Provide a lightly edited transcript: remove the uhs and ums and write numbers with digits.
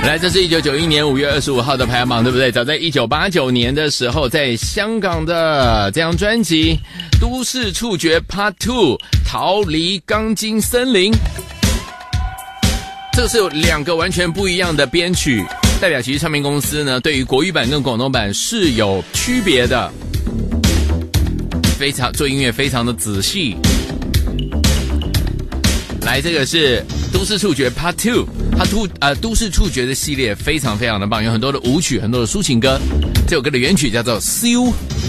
来，这是1991年5月25号的排行榜，对不对？早在1989年的时候，在香港的这张专辑《都市触觉 Part 2》逃离钢筋森林，这个是有2个完全不一样的编曲，代表其实唱片公司呢对于国语版跟广东版是有区别的，非常做音乐非常的仔细。来，这个是都市触觉 Part 2， 都市触觉的系列非常非常的棒，有很多的舞曲，很多的抒情歌。这首歌的原曲叫做《修》。